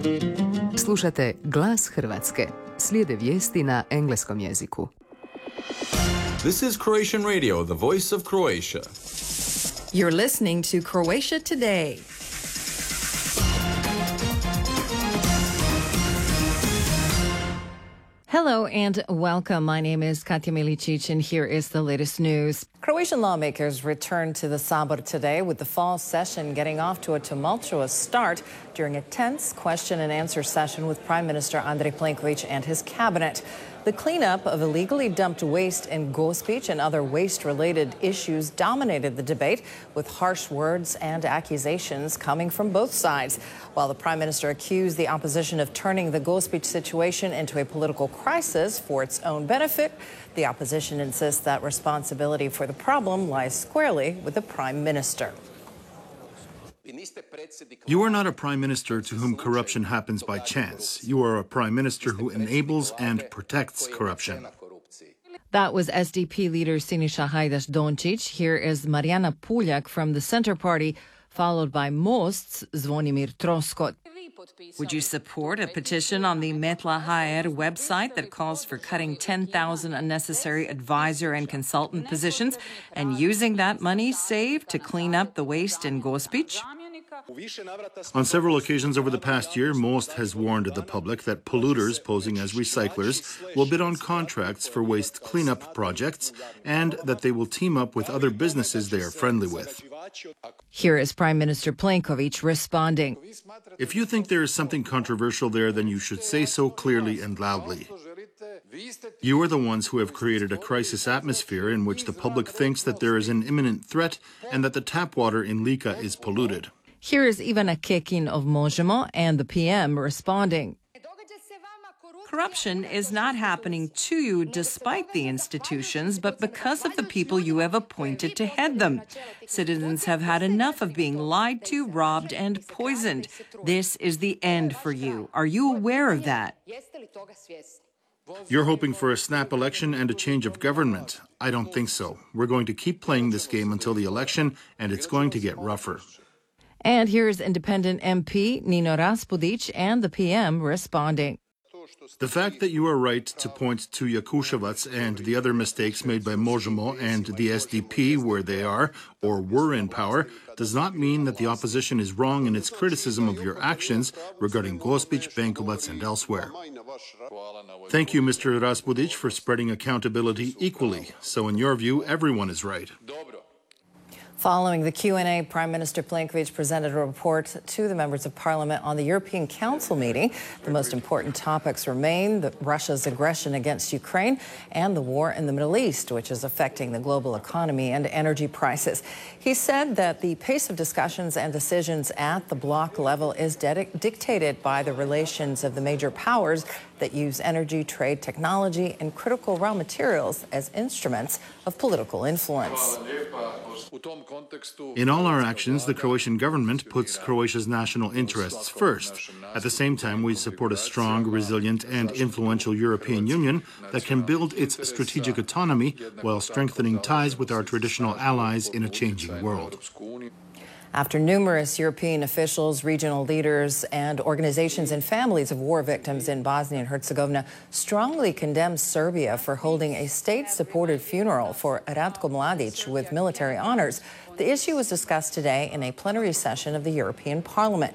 Slušate Glas Hrvatske. Slijede vijesti na engleskom jeziku. This is Croatian Radio, the voice of Croatia. You're listening to Croatia Today. Hello and welcome. My name is Katja Milicic and here is the latest news. Croatian lawmakers returned to the Sabor today with the fall session getting off to a tumultuous start during a tense question and answer session with Prime Minister Andrej Plenković and his cabinet. The cleanup of illegally dumped waste in Gospić and other waste-related issues dominated the debate, with harsh words and accusations coming from both sides. While the Prime Minister accused the opposition of turning the Gospić situation into a political crisis for its own benefit, the opposition insists that responsibility for the problem lies squarely with the Prime Minister. You are not a prime minister to whom corruption happens by chance. You are a prime minister who enables and protects corruption. That was SDP leader Siniša Hajdaš-Dončić. Here is Marijana Puljak from the Center Party, followed by Most's Zvonimir Troskot. Would you support a petition on the Metla.hr website that calls for cutting 10,000 unnecessary advisor and consultant positions and using that money saved to clean up the waste in Gospić? On several occasions over the past year, Most has warned the public that polluters posing as recyclers will bid on contracts for waste cleanup projects and that they will team up with other businesses they are friendly with. Here is Prime Minister Plenković responding. If you think there is something controversial there, then you should say so clearly and loudly. You are the ones who have created a crisis atmosphere in which the public thinks that there is an imminent threat and that the tap water in Lika is polluted. Here is Ivana Kekin of Možemo and the PM responding. Corruption is not happening to you despite the institutions, but because of the people you have appointed to head them. Citizens have had enough of being lied to, robbed, and poisoned. This is the end for you. Are you aware of that? You're hoping for a snap election and a change of government. I don't think so. We're going to keep playing this game until the election, and it's going to get rougher. And here is independent MP Nino Raspudić and the PM responding. The fact that you are right to point to Jakuševac and the other mistakes made by Možemo and the SDP where they are or were in power does not mean that the opposition is wrong in its criticism of your actions regarding Gospić, Benkovac and elsewhere. Thank you, Mr. Raspudić, for spreading accountability equally. So in your view, everyone is right. Following the Q&A, Prime Minister Plenković presented a report to the members of Parliament on the European Council meeting. The most important topics remain Russia's aggression against Ukraine and the war in the Middle East, which is affecting the global economy and energy prices. He said that the pace of discussions and decisions at the bloc level is dictated by the relations of the major powers that use energy, trade, technology, and critical raw materials as instruments of political influence. In all our actions, the Croatian government puts Croatia's national interests first. At the same time, we support a strong, resilient, and influential European Union that can build its strategic autonomy while strengthening ties with our traditional allies in a changing world. After numerous European officials, regional leaders, and organizations and families of war victims in Bosnia and Herzegovina strongly condemned Serbia for holding a state-supported funeral for Ratko Mladić with military honors, the issue was discussed today in a plenary session of the European Parliament.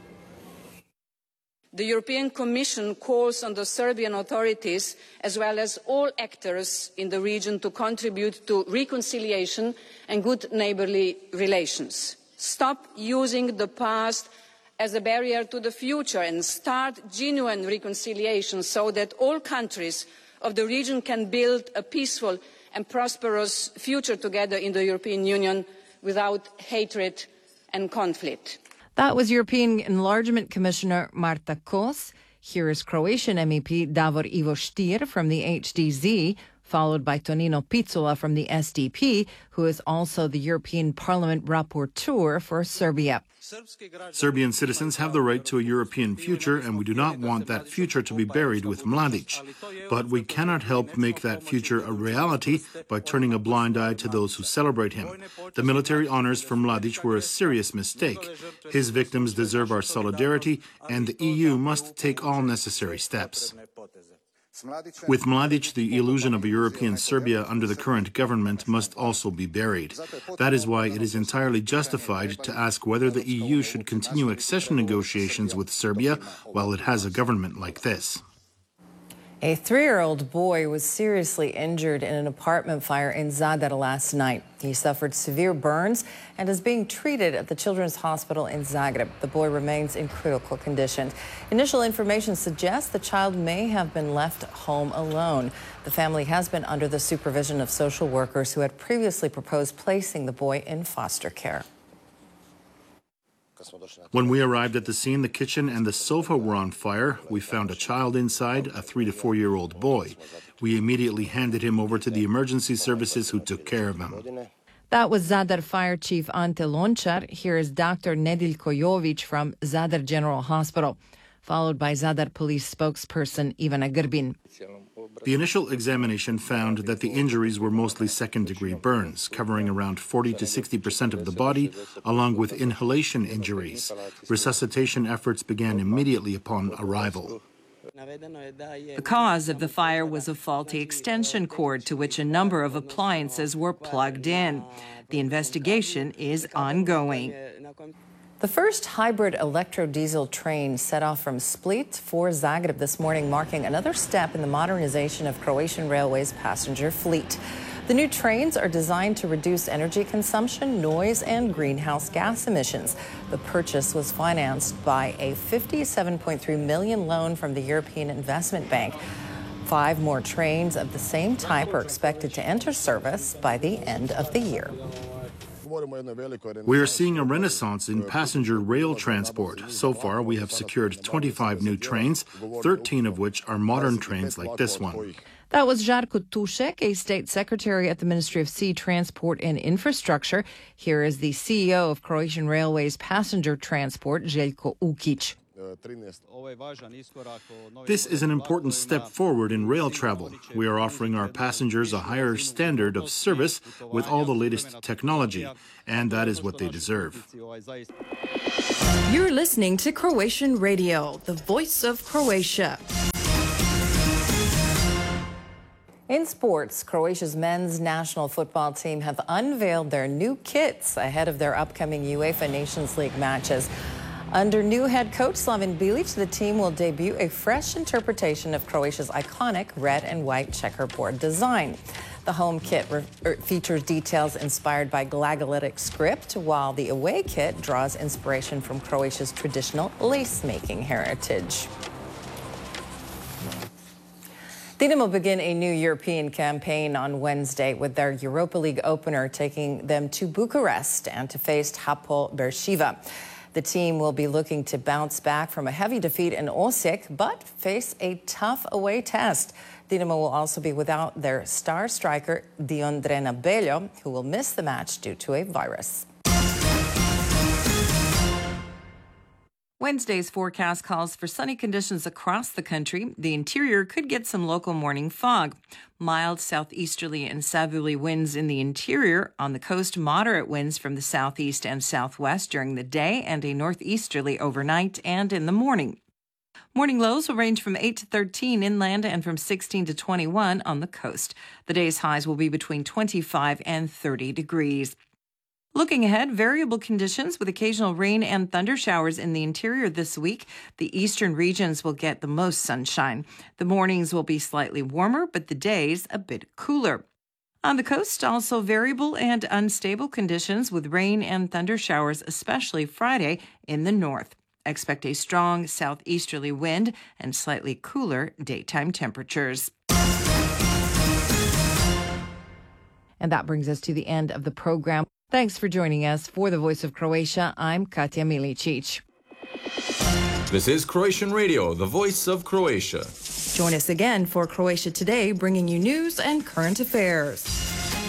The European Commission calls on the Serbian authorities, as well as all actors in the region, to contribute to reconciliation and good neighbourly relations. Stop using the past as a barrier to the future and start genuine reconciliation so that all countries of the region can build a peaceful and prosperous future together in the European Union without hatred and conflict. That was European Enlargement Commissioner Marta Kos. Here is Croatian MEP Davor Ivo Stier from the HDZ, followed by Tonino Pizzula from the SDP, who is also the European Parliament rapporteur for Serbia. Serbian citizens have the right to a European future, and we do not want that future to be buried with Mladic. But we cannot help make that future a reality by turning a blind eye to those who celebrate him. The military honors for Mladic were a serious mistake. His victims deserve our solidarity, and the EU must take all necessary steps. With Mladic, the illusion of a European Serbia under the current government must also be buried. That is why it is entirely justified to ask whether the EU should continue accession negotiations with Serbia while it has a government like this. A 3-year-old boy was seriously injured in an apartment fire in Zadar last night. He suffered severe burns and is being treated at the Children's Hospital in Zagreb. The boy remains in critical condition. Initial information suggests the child may have been left home alone. The family has been under the supervision of social workers who had previously proposed placing the boy in foster care. When we arrived at the scene, the kitchen and the sofa were on fire. We found a child inside, a 3 to 4-year-old boy. We immediately handed him over to the emergency services who took care of him. That was Zadar Fire Chief Ante Lončar. Here is Dr. Nediljko Jović from Zadar General Hospital, followed by Zadar Police spokesperson Ivana Grbin. The initial examination found that the injuries were mostly second-degree burns, covering around 40 to 60% of the body, along with inhalation injuries. Resuscitation efforts began immediately upon arrival. The cause of the fire was a faulty extension cord to which a number of appliances were plugged in. The investigation is ongoing. The first hybrid electro-diesel train set off from Split for Zagreb this morning, marking another step in the modernization of Croatian Railways passenger fleet. The new trains are designed to reduce energy consumption, noise, and greenhouse gas emissions. The purchase was financed by a $57.3 million loan from the European Investment Bank. 5 more trains of the same type are expected to enter service by the end of the year. We are seeing a renaissance in passenger rail transport. So far, we have secured 25 new trains, 13 of which are modern trains like this one. That was Žarko Tušek, a state secretary at the Ministry of Sea Transport and Infrastructure. Here is the CEO of Croatian Railways Passenger Transport, Željko Ukić. This is an important step forward in rail travel. We are offering our passengers a higher standard of service with all the latest technology, and that is what they deserve. You're listening to Croatian Radio, the voice of Croatia. In sports, Croatia's men's national football team have unveiled their new kits ahead of their upcoming UEFA Nations League matches. Under new head coach Slaven Bilic, the team will debut a fresh interpretation of Croatia's iconic red and white checkerboard design. The home kit features details inspired by Glagolitic script, while the away kit draws inspiration from Croatia's traditional lace-making heritage. Dinamo begin a new European campaign on Wednesday with their Europa League opener taking them to Bucharest and to face Hapoel Beersheva. The team will be looking to bounce back from a heavy defeat in Osijek, but face a tough away test. Dinamo will also be without their star striker Diondrena Beljo, who will miss the match due to a virus. Wednesday's forecast calls for sunny conditions across the country. The interior could get some local morning fog. Mild southeasterly and southerly winds in the interior. On the coast, moderate winds from the southeast and southwest during the day and a northeasterly overnight and in the morning. Morning lows will range from 8 to 13 inland and from 16 to 21 on the coast. The day's highs will be between 25 and 30 degrees. Looking ahead, variable conditions with occasional rain and thunder showers in the interior this week. The eastern regions will get the most sunshine. The mornings will be slightly warmer, but the days a bit cooler. On the coast, also variable and unstable conditions with rain and thunder showers, especially Friday in the north. Expect a strong southeasterly wind and slightly cooler daytime temperatures. And that brings us to the end of the program. Thanks for joining us. For the Voice of Croatia, I'm Katja Milicic. This is Croatian Radio, the voice of Croatia. Join us again for Croatia Today, bringing you news and current affairs.